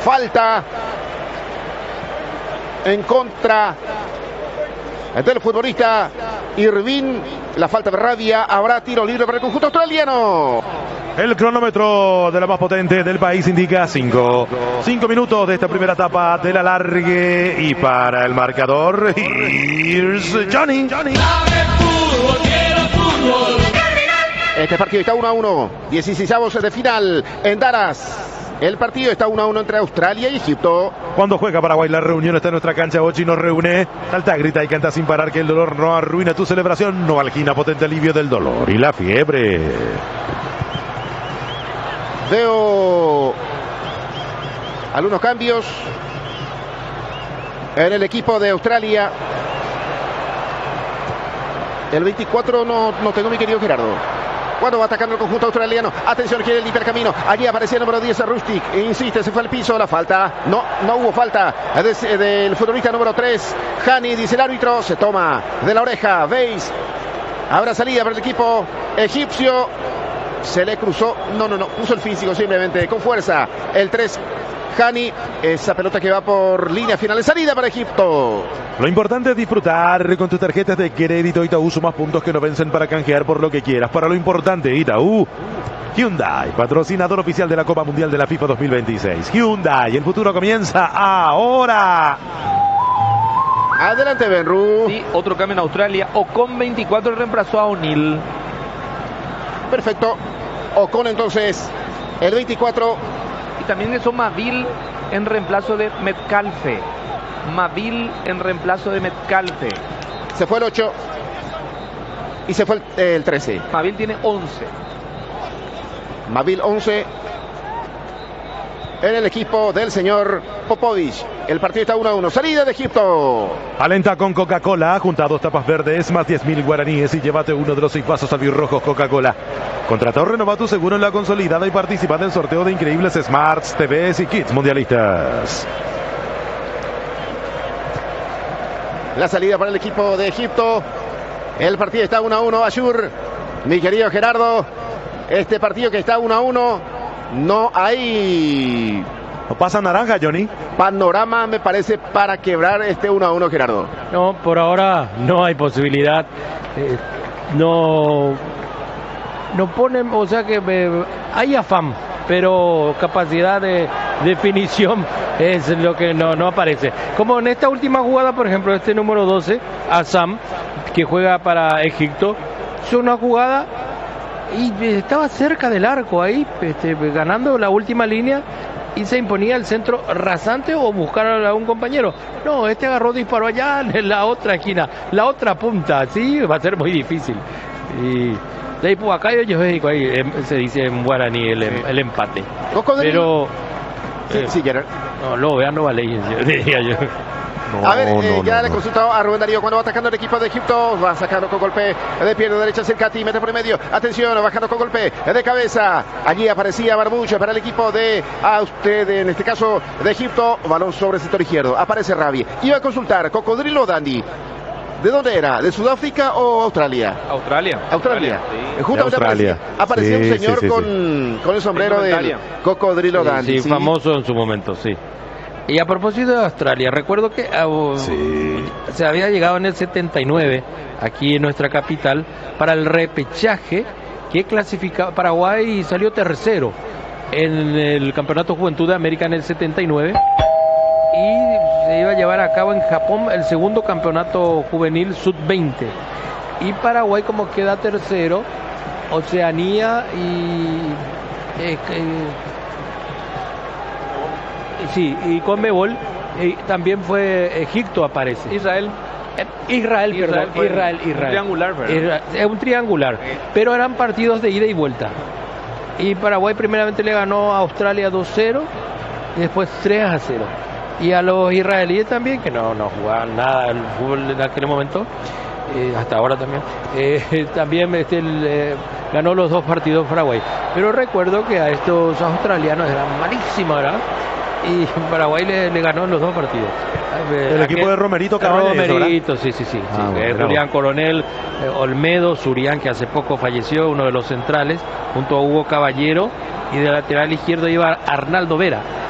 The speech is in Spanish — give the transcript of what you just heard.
falta en contra del futbolista Irvin. La falta de Rabia. Habrá tiro libre para el conjunto australiano. El cronómetro de la más potente del país indica 5 minutos de esta primera etapa de la largue. Y para el marcador, here's Johnny. Este partido está 1-1. 16avos de final en Dallas. El partido está 1-1 entre Australia y Egipto. Cuando juega Paraguay, la reunión está en nuestra cancha. Ochi nos reúne. Salta, grita y canta sin parar que el dolor no arruina tu celebración. Novalgina, potente alivio del dolor y la fiebre. Veo algunos cambios en el equipo de Australia. El 24 no tengo, mi querido Gerardo. Cuando va atacando el conjunto australiano. Atención, quiere limpiar camino. Allí aparece el número 10, Rustic. Insiste, se fue al piso. La falta. No hubo falta del futbolista número 3. Hani, dice el árbitro. Se toma de la oreja. Veis. Habrá salida para el equipo egipcio. Se le cruzó. No. Puso el físico simplemente con fuerza. El 3. Hani, esa pelota que va por línea final de salida para Egipto. Lo importante es disfrutar con tus tarjetas de crédito Itaú. Sumas puntos que no vencen para canjear por lo que quieras. Para lo importante, Itaú. Hyundai, patrocinador oficial de la Copa Mundial de la FIFA 2026. Hyundai, el futuro comienza ahora. Adelante, Benru. Sí, otro cambio en Australia. Ocon 24 reemplazó a O'Neill. Perfecto. Ocon entonces, el 24. Y también eso Mavil en reemplazo de Metcalfe. Mavil en reemplazo de Metcalfe. Se fue el 8 y se fue el 13. Mavil tiene 11. Mavil 11 en el equipo del señor Popovic. El partido está 1-1. Salida de Egipto. Alenta con Coca-Cola. Junta a 2 tapas verdes más 10.000 guaraníes y llévate uno de los 6 vasos albirrojos Coca-Cola. Contrata o renova tu seguro en la consolidada y participa en el sorteo de increíbles Smarts, TVs y kits mundialistas. La salida para el equipo de Egipto. El partido está 1-1. Ayur, mi querido Gerardo. Este partido que está 1-1. No hay... No pasa naranja, Johnny. Panorama, me parece, para quebrar este 1-1, Gerardo. No, por ahora no hay posibilidad. No ponen, o sea que hay afán, pero capacidad de definición es lo que no aparece. Como en esta última jugada, por ejemplo, este número 12, Assam, que juega para Egipto, es una jugada y estaba cerca del arco ahí, ganando la última línea y se imponía el centro rasante o buscar a un compañero. No, agarró, disparó allá en la otra esquina, la otra punta, sí, va a ser muy difícil. Y de ahí, pues acá yo ahí se dice en guaraní el empate. Pero sí, Gerard. no, lo vean, no vale, diría yo. Ya le consultado a Rubén Darío cuando va atacando el equipo de Egipto. Va sacando con golpe de pierna derecha Cercati, mete por el medio. Atención, bajando con golpe de cabeza. Allí aparecía Barbuche para el equipo de en este caso de Egipto. Balón sobre el sector izquierdo. Aparece Rabi. Iba a consultar Cocodrilo Dandy. ¿De dónde era? ¿De Sudáfrica o Australia? Australia. Sí. Justamente Australia. Apareció un señor con el sombrero de Cocodrilo Dandy. Sí, famoso en su momento, sí. Y a propósito de Australia, recuerdo que se había llegado en el 79, aquí en nuestra capital, para el repechaje que clasificaba Paraguay y salió tercero en el Campeonato Juventud de América en el 79. Y se iba a llevar a cabo en Japón el segundo campeonato juvenil sub-20. Y Paraguay, como queda tercero, Oceanía y Conmebol, también fue Egipto, aparece. Israel, es un triangular, pero eran partidos de ida y vuelta. Y Paraguay primeramente le ganó a Australia 2-0 y después 3-0. Y a los israelíes también, que no jugaban nada al fútbol en aquel momento, hasta ahora también, también ganó los 2 partidos Paraguay. Pero recuerdo que a estos australianos eran malísimos, ¿verdad? Y Paraguay le ganó los 2 partidos. El equipo de Romerito Cabañas, Romerito, sí. Julián Coronel, Olmedo, Surián, que hace poco falleció, uno de los centrales, junto a Hugo Caballero, y de lateral izquierdo iba Arnaldo Vera.